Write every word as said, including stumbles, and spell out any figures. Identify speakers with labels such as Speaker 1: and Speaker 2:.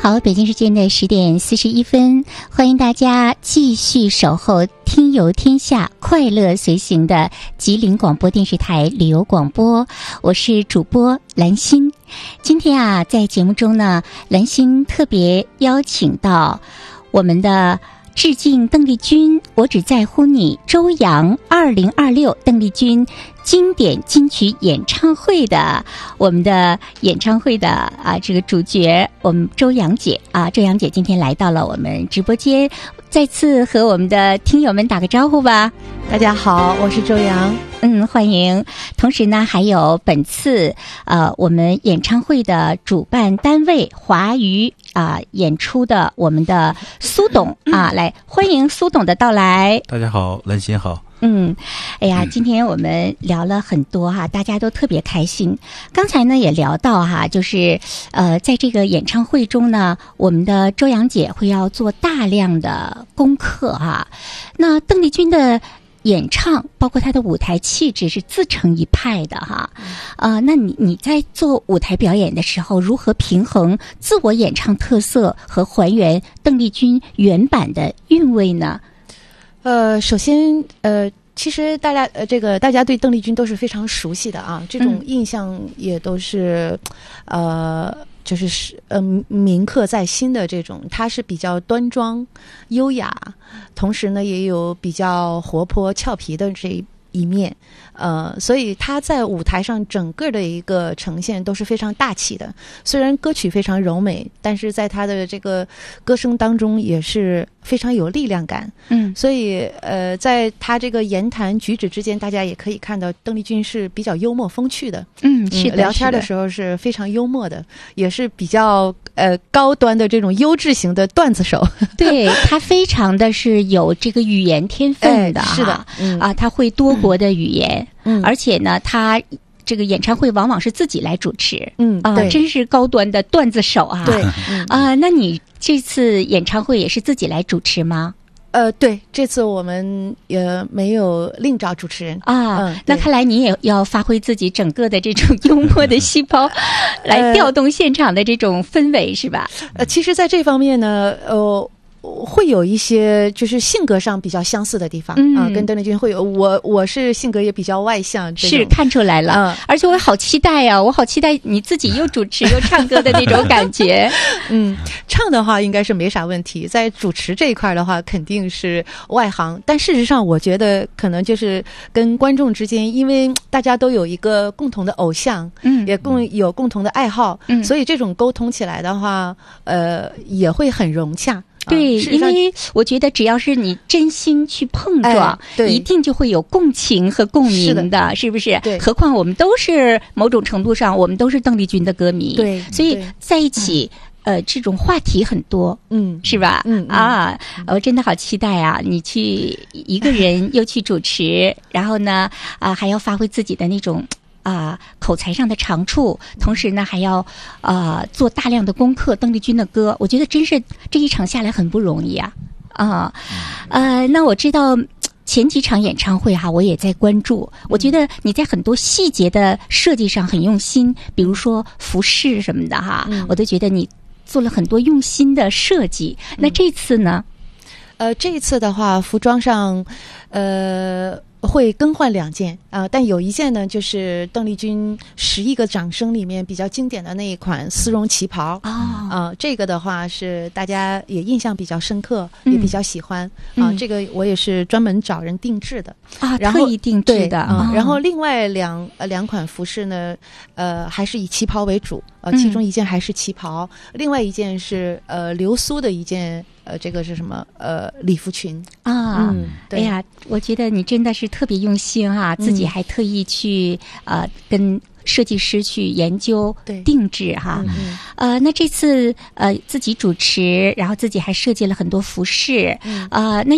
Speaker 1: 好，北京时间的十点四十一分，欢迎大家继续守候听游天下快乐随行的吉林广播电视台旅游广播，我是主播兰心。今天啊，在节目中呢，兰心特别邀请到我们的致敬邓丽君，我只在乎你周洋二零二六邓丽君经典金曲演唱会的我们的演唱会的啊这个主角，我们周洋姐啊，周洋姐今天来到了我们直播间，再次和我们的听友们打个招呼吧。
Speaker 2: 大家好，我是周洋。
Speaker 1: 嗯，欢迎。同时呢，还有本次呃我们演唱会的主办单位华娱啊、呃、演出的我们的苏董啊，来欢迎苏董的到来。
Speaker 3: 大家好，兰心好。
Speaker 1: 嗯，哎呀，今天我们聊了很多哈，大家都特别开心。刚才呢也聊到哈，就是呃，在这个演唱会中呢，我们的周洋姐会要做大量的功课哈。那邓丽君的演唱，包括她的舞台气质是自成一派的哈。呃，那你你在做舞台表演的时候，如何平衡自我演唱特色和还原邓丽君原版的韵味呢？
Speaker 2: 呃，首先，呃，其实大家呃，这个大家对邓丽君都是非常熟悉的啊，这种印象也都是，嗯、呃，就是是呃铭刻在心的这种。她是比较端庄、优雅，同时呢也有比较活泼、俏皮的这一面。呃，所以她在舞台上整个的一个呈现都是非常大气的。虽然歌曲非常柔美，但是在她的这个歌声当中也是非常有力量感。嗯，所以呃，在她这个言谈举止之间，大家也可以看到邓丽君是比较幽默风趣的。
Speaker 1: 嗯，是的，
Speaker 2: 嗯、聊天的时候是非常幽默的，也是比较呃高端的这种优质型的段子手。
Speaker 1: 对，她非常的是有这个语言天分的、
Speaker 2: 哎、是的，嗯、
Speaker 1: 啊，她会多国的语言。
Speaker 2: 嗯，
Speaker 1: 而且呢，他这个演唱会往往是自己来主持，
Speaker 2: 嗯
Speaker 1: 啊、呃，真是高端的段子手啊。
Speaker 2: 对，
Speaker 1: 嗯、啊，那你这次演唱会也是自己来主持吗？
Speaker 2: 呃，对，这次我们也没有另找主持人
Speaker 1: 啊、
Speaker 2: 嗯。
Speaker 1: 那看来你也要发挥自己整个的这种幽默的细胞，来调动现场的这种氛围，是吧？
Speaker 2: 呃，其实，在这方面呢，呃。会有一些就是性格上比较相似的地方、嗯、啊，跟邓丽君会有我我是性格也比较外向，
Speaker 1: 是看出来了、嗯，而且我好期待呀、啊，我好期待你自己又主持又唱歌的那种感觉。
Speaker 2: 嗯，唱的话应该是没啥问题，在主持这一块的话肯定是外行，但事实上我觉得可能就是跟观众之间，因为大家都有一个共同的偶像，嗯，也共有共同的爱好，嗯，所以这种沟通起来的话，呃，也会很融洽。
Speaker 1: 对、啊，因为我觉得只要是你真心去碰撞、哎、对，一定就会有共情和共鸣的，是的，是不是？
Speaker 2: 对。
Speaker 1: 何况我们都是某种程度上，我们都是邓丽君的歌迷，
Speaker 2: 对，
Speaker 1: 所以在一起，嗯、呃，这种话题很多，嗯，是吧？
Speaker 2: 嗯
Speaker 1: 啊，我真的好期待啊！你去一个人又去主持，然后呢，啊，还要发挥自己的那种。啊、呃，口才上的长处，同时呢还要呃做大量的功课，邓丽君的歌，我觉得真是这一场下来很不容易啊啊呃，那我知道前几场演唱会哈，我也在关注，我觉得你在很多细节的设计上很用心，比如说服饰什么的哈，嗯、我都觉得你做了很多用心的设计。那这次呢？
Speaker 2: 呃，这一次的话，服装上，呃。会更换两件啊、呃，但有一件呢，就是邓丽君《十亿个掌声》里面比较经典的那一款丝绒旗袍啊、呃，这个的话是大家也印象比较深刻，嗯、也比较喜欢啊、呃嗯。这个我也是专门找人定制的
Speaker 1: 啊，
Speaker 2: 然后
Speaker 1: 特意定制的
Speaker 2: 啊、
Speaker 1: 哦。
Speaker 2: 然后另外两呃两款服饰呢，呃，还是以旗袍为主，呃，其中一件还是旗袍，嗯、另外一件是呃流苏的一件。呃，这个是什么？呃，礼服裙
Speaker 1: 啊、嗯！哎呀，我觉得你真的是特别用心啊，嗯、自己还特意去呃跟设计师去研究定制哈。嗯、呃，那这次呃自己主持，然后自己还设计了很多服饰，嗯、呃那。